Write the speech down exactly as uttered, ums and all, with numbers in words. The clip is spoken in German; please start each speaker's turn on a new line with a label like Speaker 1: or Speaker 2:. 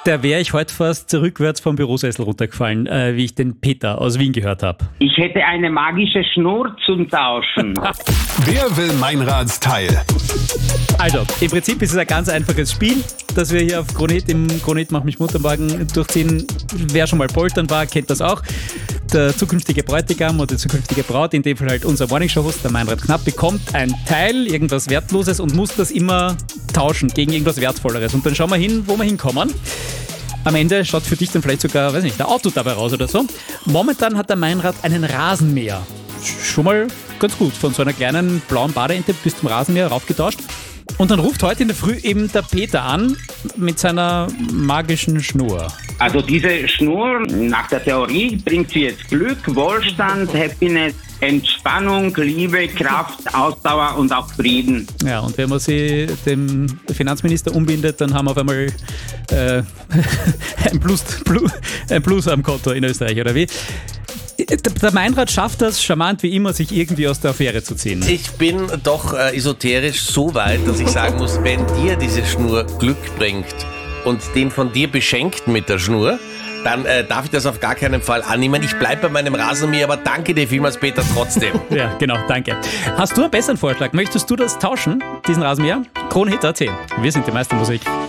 Speaker 1: Da wäre ich heute fast rückwärts vom Bürosessel runtergefallen, äh, wie ich den Peter aus Wien gehört habe.
Speaker 2: Ich hätte eine magische Schnur zum Tauschen.
Speaker 3: Wer will Meinradsteil?
Speaker 1: Also, im Prinzip ist es ein ganz einfaches Spiel, das wir hier auf Kronehit, im Kronehit Mach mich munter morgen durchziehen. Wer schon mal poltern war, kennt das auch. Der zukünftige Bräutigam oder die zukünftige Braut, in dem Fall halt unser Morningshow-Host, der Meinrad Knapp, bekommt ein Teil, irgendwas Wertloses und muss das immer tauschen gegen irgendwas Wertvolleres. Und dann schauen wir hin, wo wir hinkommen. Am Ende schaut für dich dann vielleicht sogar, weiß nicht, ein Auto dabei raus oder so. Momentan hat der Meinrad einen Rasenmäher. Schon mal ganz gut. Von so einer kleinen blauen Badeente bis zum Rasenmäher raufgetauscht. Und dann ruft heute in der Früh eben der Peter an mit seiner magischen Schnur.
Speaker 2: Also diese Schnur, nach der Theorie, bringt sie jetzt Glück, Wohlstand, Happiness, Entspannung, Liebe, Kraft, Ausdauer und auch Frieden.
Speaker 1: Ja, und wenn man sie dem Finanzminister umbindet, dann haben wir auf einmal äh, ein, Plus, Plus, ein Plus am Konto in Österreich, oder wie? Der Meinrad schafft das, charmant wie immer, sich irgendwie aus der Affäre zu ziehen.
Speaker 4: Ich bin doch äh, esoterisch so weit, dass ich sagen muss, wenn dir diese Schnur Glück bringt und den von dir Beschenkten mit der Schnur, dann äh, darf ich das auf gar keinen Fall annehmen. Ich bleibe bei meinem Rasenmäher, aber danke dir vielmals, Peter, trotzdem.
Speaker 1: Ja, genau, danke. Hast du einen besseren Vorschlag? Möchtest du das tauschen, diesen Rasenmäher? Kronehit Punkt at. Wir sind die Meistermusik.